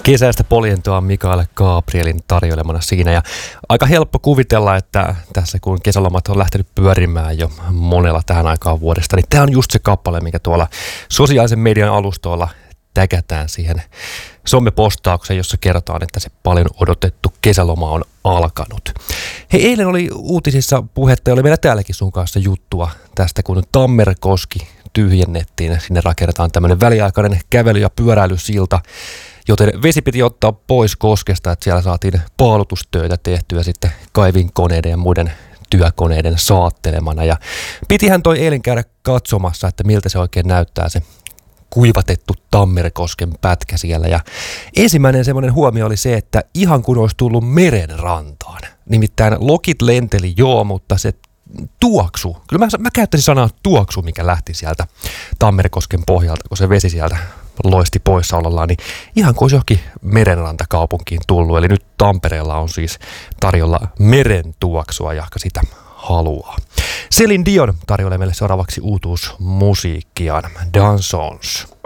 Kesäistä poljentoa Mikael Gabrielin tarjoilemana siinä. Ja aika helppo kuvitella, että tässä kun kesälomat on lähtenyt pyörimään jo monella tähän aikaan vuodesta, niin tämä on just se kappale, mikä tuolla sosiaalisen median alustoilla täkätään siihen somepostaukseen, jossa kerrotaan, että se paljon odotettu kesäloma on alkanut. Hei, eilen oli uutisissa puhetta, ja oli meillä täälläkin sun kanssa juttua tästä, kun Tammerkoski tyhjennettiin. Sinne rakennetaan tämmöinen väliaikainen kävely- ja pyöräilysilta, joten vesi piti ottaa pois koskesta, että siellä saatiin paalutustöitä tehtyä sitten kaivinkoneiden ja muiden työkoneiden saattelemana. Ja pitihän toi eilen käydä katsomassa, että miltä se oikein näyttää se kuivatettu Tammerkosken pätkä siellä. Ja ensimmäinen semmoinen huomio oli se, että ihan kun olisi tullut meren rantaan. Nimittäin lokit lenteli mutta se tuoksu, kyllä mä käyttäisin sanaa tuoksu, mikä lähti sieltä Tammerkosken pohjalta, kun se vesi sieltä loisti poissaolollaan, niin ihan kuin olisi johonkin merenrantakaupunkiin tullut. Eli nyt Tampereella on siis tarjolla meren tuoksua, jahka sitä haluaa. Celine Dion tarjoilee meille seuraavaksi uutuusmusiikkiaan, Dansons.